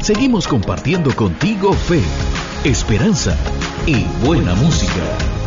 Seguimos compartiendo contigo fe, esperanza y buena música.